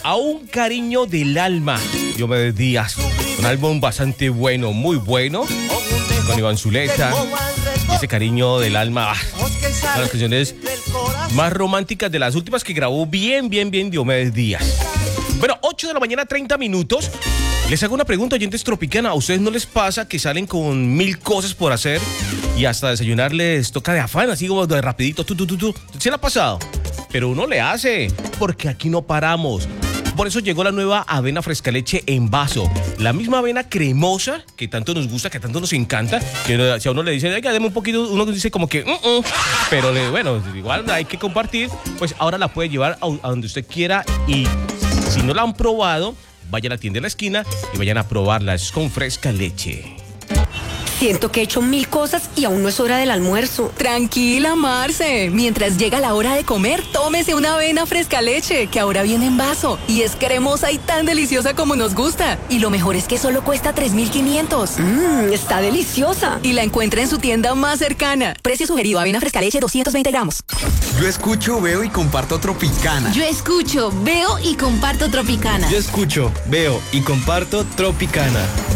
A un cariño del alma, Diomedes Díaz. Un álbum bastante bueno, muy bueno, con Iván Zuleta. Y ese cariño del alma, una de las canciones más románticas de las últimas que grabó bien Diomedes Díaz. Bueno, 8 de la mañana, 30 minutos. Les hago una pregunta, oyentes Tropicana. ¿A ustedes no les pasa que salen con 1000 cosas por hacer y hasta desayunar les toca de afán, así como de rapidito? ¿Sí le ha pasado? Pero uno le hace, porque aquí no paramos. Por eso llegó la nueva avena frescaleche en vaso. La misma avena cremosa que tanto nos gusta, que tanto nos encanta. Que si a uno le dice, oiga, deme un poquito, uno dice como que, pero bueno, igual hay que compartir. Pues ahora la puede llevar a donde usted quiera y si no la han probado, vayan a la tienda de la esquina y vayan a probarla. Es con fresca leche. Siento que he hecho 1000 cosas y aún no es hora del almuerzo. Tranquila, Marce. Mientras llega la hora de comer, tómese una avena fresca leche, que ahora viene en vaso. Y es cremosa y tan deliciosa como nos gusta. Y lo mejor es que solo cuesta 3.500. Está deliciosa. Y la encuentra en su tienda más cercana. Precio sugerido, avena fresca leche, 220 gramos. Yo escucho, veo y comparto Tropicana. Yo escucho, veo y comparto Tropicana. Yo escucho, veo y comparto Tropicana.